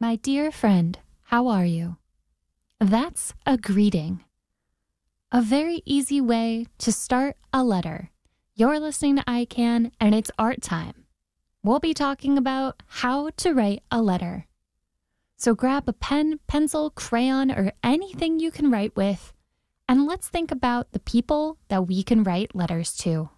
My dear friend, how are you? That's a greeting. A very easy way to start a letter. You're listening to ICANN, and it's art time. We'll be talking about how to write a letter. So grab a pen, pencil, crayon, or anything you can write with, and let's think about the people that we can write letters to.